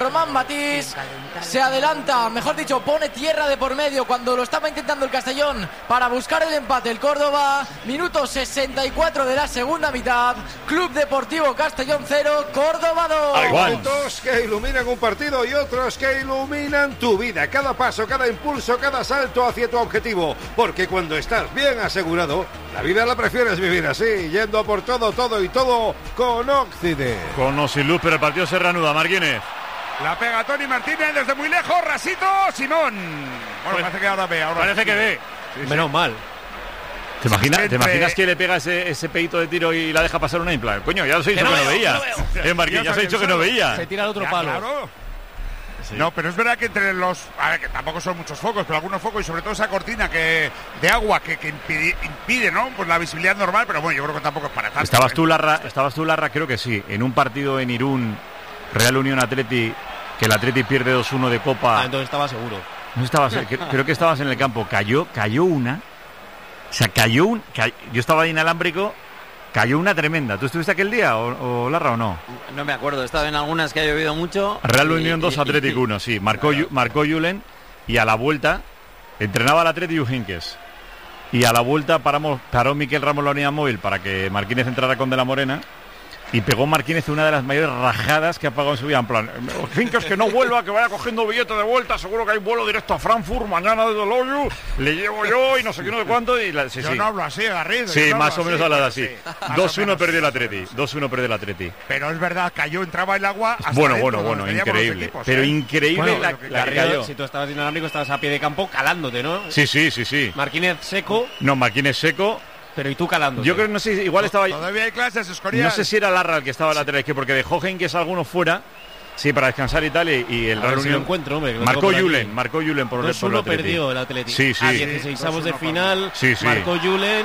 Román Matís se adelanta, mejor dicho, pone tierra de por medio cuando lo estaba intentando el Castellón para buscar el empate. El Córdoba, minuto 64 de la segunda mitad. Club Deportivo Castellón 0, Córdoba 2. Hay momentos que iluminan un partido y otros que iluminan tu vida. Cada paso, cada impulso, cada salto hacia tu objetivo. Porque cuando estás bien asegurado, la vida la prefieres vivir así, yendo a por todo y todo con Occident. Con o sin luz, pero el partido se reanuda. Marquínez. La pega Tony Martínez desde muy lejos, rasito, Simón. Bueno, parece que ahora ve. Parece que ve. Sí, menos mal. ¿Te imaginas que le pega ese peito de tiro y la deja pasar una impla? Coño, ya os he dicho que no veía. Marquín, ya os he dicho que no veía. Se tira al otro palo. Claro. Sí. No, pero es verdad que entre los... A ver, que tampoco son muchos focos, pero algunos focos y sobre todo esa cortina de agua que impide, ¿no? Pues la visibilidad normal, pero bueno, yo creo que tampoco es para tanto. Estabas tú, Larra, creo que sí, en un partido en Irún, Real Unión Atleti, que el Atleti pierde 2-1 de Copa. Entonces estaba seguro. No estabas, creo que estabas en el campo. Cayó una. O sea, yo estaba ahí inalámbrico. Cayó una tremenda. ¿Tú estuviste aquel día, o Larra, o no? No me acuerdo, he estado en algunas que ha llovido mucho. Real Unión 2, Atlético 1, sí. Marcó Julen y a la vuelta entrenaba al Atleti Ujinkes. Y a la vuelta paró Miquel Ramos la unidad móvil para que Marquínez entrara con De la Morena. Y pegó Marquínez una de las mayores rajadas que ha pagado en su vida. En plan, Ujinkes que no vuelva, que vaya cogiendo billetes de vuelta. Seguro que hay vuelo directo a Frankfurt mañana desde el hoyo. Le llevo yo y no sé qué, no sé cuánto. Yo no hablo así, Garrido. Sí, más o menos hablado así. 2-1 perdió el Atleti. 2-1 perdió el Atleti. Pero es verdad, entraba el agua hasta Bueno, increíble. Equipos, pero increíble bueno, la que cayó. Si tú estabas inalámbrico, estabas a pie de campo calándote, ¿no? Sí. Marquínez seco. No, Marquínez seco. Pero y tú calándote. Yo creo, no sé, igual estaba... Todavía hay clases, Escorial. No sé si era Larra el que estaba lateral, que porque dejó Henkes algunos fuera, sí, para descansar y tal, y el Real Unión... encuentro, hombre, marcó Julen por el solo perdió el Atlético. Sí. A 16avos de final, sí. Marcó Julen...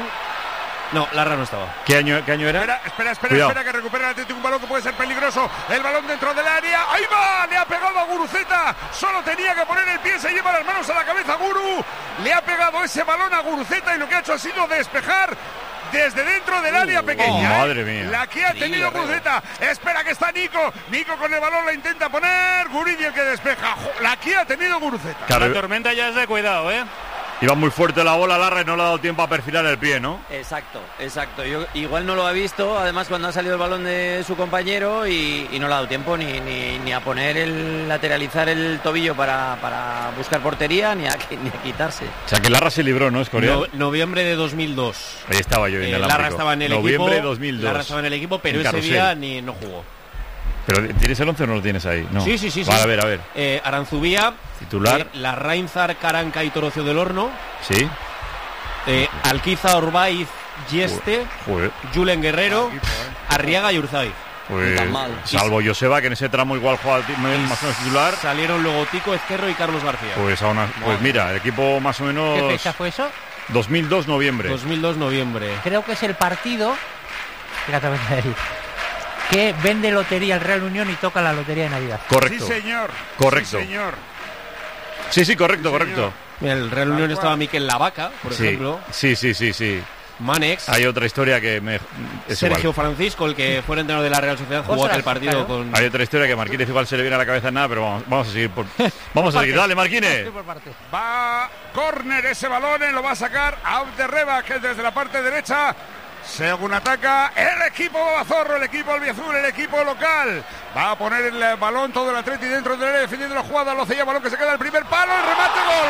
No, Larra no estaba. ¿Qué año era? Espera, que recupera el Atlético un balón que puede ser peligroso. El balón dentro del área. ¡Ahí va! Le ha pegado a Guruceta. Solo tenía que poner el pie. Se lleva las manos a la cabeza Guru. Le ha pegado ese balón a Guruceta y lo que ha hecho ha sido despejar desde dentro del área pequeña. Madre mía. La que ha tenido Guruceta. Espera que está Nico. Nico con el balón la intenta poner. Guridi el que despeja. La que ha tenido Guruceta. Claro. La tormenta ya es de cuidado, ¿eh? Iba muy fuerte la bola, Larra, y no le ha dado tiempo a perfilar el pie, ¿no? Exacto. Yo igual no lo ha visto, además cuando ha salido el balón de su compañero y no le ha dado tiempo ni a poner lateralizar el tobillo para buscar portería ni a quitarse. O sea que Larra se libró, ¿no, Escorial? Noviembre de 2002. Ahí estaba yo en el Larra estaba en el equipo. Noviembre de 2002. Larra estaba en el equipo, pero ese día no jugó. ¿Pero tienes el 11 o no lo tienes ahí? No. Sí. Vale, a ver. Aranzubía, titular. Larrainzar, Caranca y Torocio del Horno. Sí. Alquiza, Orbaiz, Yeste, Julen Guerrero, Arriaga y Urzaiz. Pues, salvo Joseba, que en ese tramo igual juega más o menos titular. Salieron luego Tico Ezquerro y Carlos García. Pues mira, el equipo más o menos... ¿Qué fecha fue eso? 2002 noviembre. Creo que es el partido... Fíjate, que vende lotería el Real Unión y toca la lotería de Navidad. Correcto. Sí, señor. Correcto. Sí, señor. Sí, correcto. El Real Unión estaba Miquel Lavaca, por ejemplo. Sí. Manex. Hay otra historia que Sergio Francisco, el que fue el entrenador de la Real Sociedad, jugó aquel partido con... Hay otra historia que Marquínez igual se le viene a la cabeza nada, pero vamos a seguir. Vamos a seguir. Dale, Marquínez. Va córner ese balón, lo va a sacar Abderreba, que es desde la parte derecha. Según ataca el equipo Babazorro, el equipo albiazul, el equipo local. Va a poner el balón todo el Atleti dentro del área defendiendo la jugada. Lo hacía balón que se queda el primer palo, el remate, gol.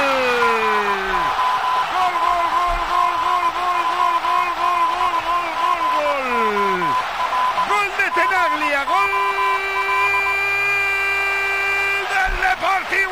Gol de Tenaglia, gol del Deportivo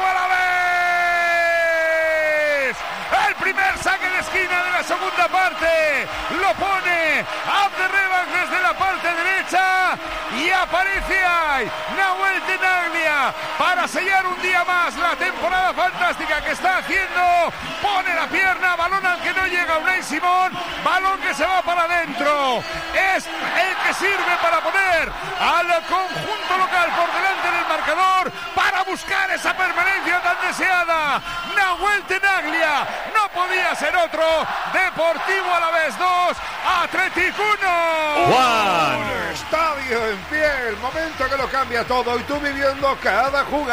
Alavés. El primer saque de esquina de la segunda parte lo pone Abderreba desde la parte derecha y aparece ahí Nahuel Tenaglia para sellar un día más la temporada fantástica que está haciendo. Pone la pierna, balón al que no llega Unai Simón, balón que se va para adentro. Es el que sirve para poner al conjunto local por delante del marcador para buscar esa permanencia tan deseada. Nahuel Tenaglia, no podía ser otro. Deportivo Alavés 2, Athletic 1. Juan. Un estadio en pie, el momento que lo cambia todo y tú viviendo cada jugada.